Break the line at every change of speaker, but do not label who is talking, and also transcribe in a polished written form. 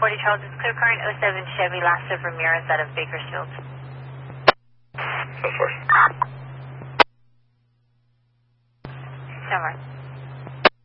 40 Charles, it's clear current 07 Chevy Lasso Ramirez out of Bakersfield.
So forth.
Summer.